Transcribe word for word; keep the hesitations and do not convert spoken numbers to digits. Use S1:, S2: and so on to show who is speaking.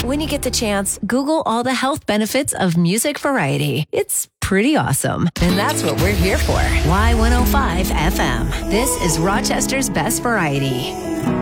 S1: When you get the chance, Google all the health benefits of music variety. It's pretty awesome. And that's what we're here for. Y one oh five F M. This is Rochester's Best Variety.